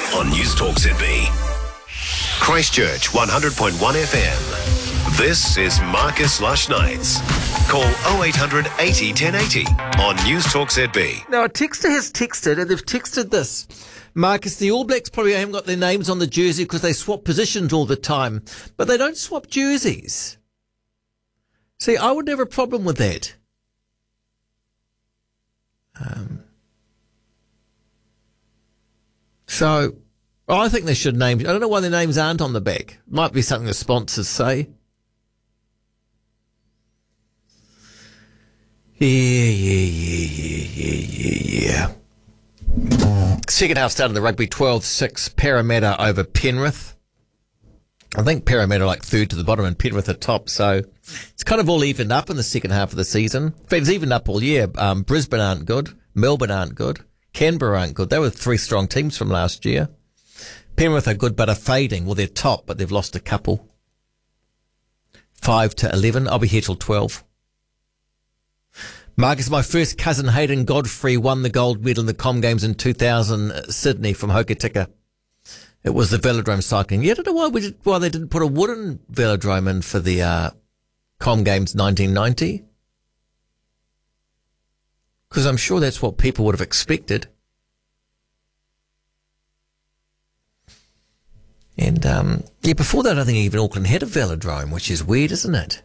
on News Talk ZB. Christchurch 100.1 FM. This is Marcus Lush Nights. Call 0800 80 1080 on News Talk ZB. Now, a texter has texted, and they've texted this. Marcus, the All Blacks probably haven't got their names on the jersey because they swap positions all the time, but they don't swap jerseys. See, I would have a problem with that. So, I think they should name. I don't know why their names aren't on the back. Might be something the sponsors say. Yeah. Second half started the rugby 12-6 Parramatta over Penrith. I think Parramatta like third to the bottom and Penrith at top, so it's kind of all evened up in the second half of the season. In fact, it's evened up all year. Brisbane aren't good. Melbourne aren't good. Canberra aren't good. They were three strong teams from last year. Penrith are good but are fading. Well, they're top, but they've lost a couple. 5-11. I'll be here till 12. Marcus, my first cousin Hayden Godfrey won the gold medal in the Com Games in 2000 Sydney from Hokitika. It was the velodrome cycling. Yeah, I don't know why they didn't put a wooden velodrome in for the Com Games 1990. Because I'm sure that's what people would have expected. And, before that, I think even Auckland had a velodrome, which is weird, isn't it?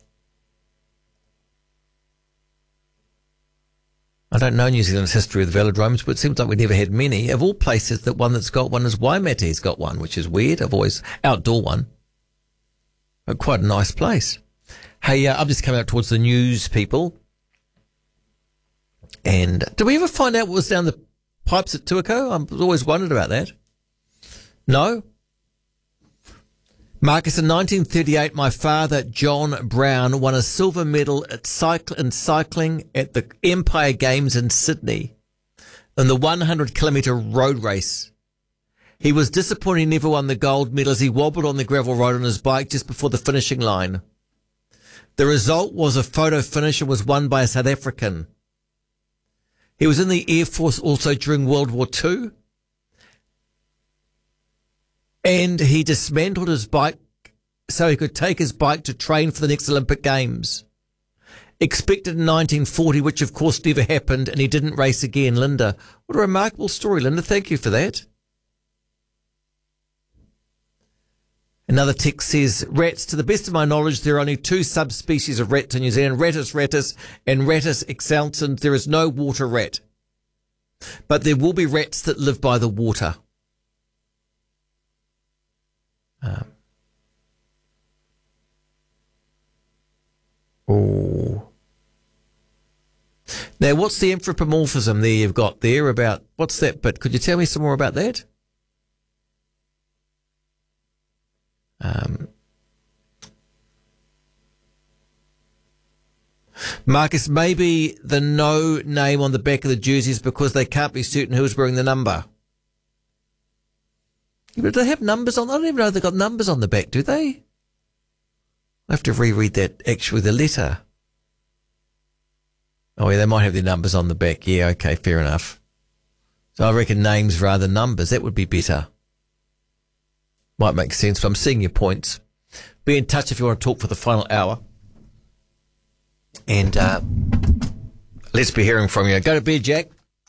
I don't know New Zealand's history of the velodromes, but it seems like we never had many. Of all places, the one that's got one is Waimate's got one, which is weird. I've always outdoor one. But quite a nice place. Hey, I'm just coming out towards the news, people. And did we ever find out what was down the pipes at Tuaco? I've always wondered about that. No? Marcus, in 1938, my father, John Brown, won a silver medal in cycling at the Empire Games in Sydney in the 100-kilometre road race. He was disappointed he never won the gold medal as he wobbled on the gravel road on his bike just before the finishing line. The result was a photo finish and was won by a South African. He was in the Air Force also during World War II. And he dismantled his bike so he could take his bike to train for the next Olympic Games. Expected in 1940, which of course never happened, and he didn't race again. Linda, what a remarkable story, Linda. Thank you for that. Another text says, rats, to the best of my knowledge, there are only two subspecies of rats in New Zealand, Rattus rattus and Rattus exaltans. There is no water rat. But there will be rats that live by the water. Now, what's the anthropomorphism there you've got there about, what's that bit? Could you tell me some more about that? Marcus, maybe the no name on the back of the jerseys because they can't be certain who's wearing the number. But do they have numbers on? I don't even know if they've got numbers on the back, do they? I have to reread that, actually, the letter. Oh, yeah, they might have their numbers on the back. Yeah, okay, fair enough. So I reckon names rather than numbers. That would be better. Might make sense, but I'm seeing your points. Be in touch if you want to talk for the final hour. And let's be hearing from you. Go to bed, Jack.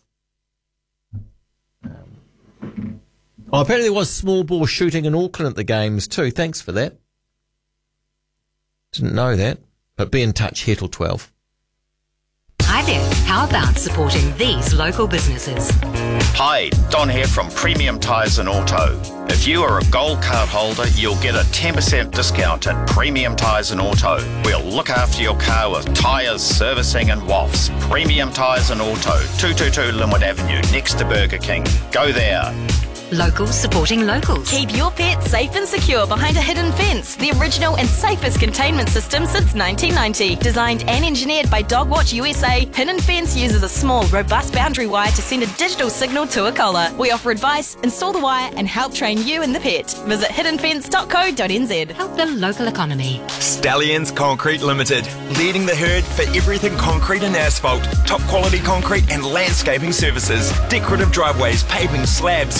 Oh, apparently there was small ball shooting in Auckland at the games too. Thanks for that. Didn't know that. But be in touch here till 12. Hi there. How about supporting these local businesses? Hi, Don here from Premium Tyres and Auto. If you are a gold card holder, you'll get a 10% discount at Premium Tyres and Auto. We'll look after your car with tyres, servicing and wafts. Premium Tyres and Auto, 222 Linwood Avenue, next to Burger King. Go there. Locals supporting locals. Keep your pet safe and secure behind a hidden fence. The original and safest containment system since 1990. Designed and engineered by Dogwatch USA, Hidden Fence uses a small, robust boundary wire to send a digital signal to a collar. We offer advice, install the wire, and help train you and the pet. Visit hiddenfence.co.nz. Help the local economy. Stallions Concrete Limited, leading the herd for everything concrete and asphalt. Top quality concrete and landscaping services. Decorative driveways, paving, slabs,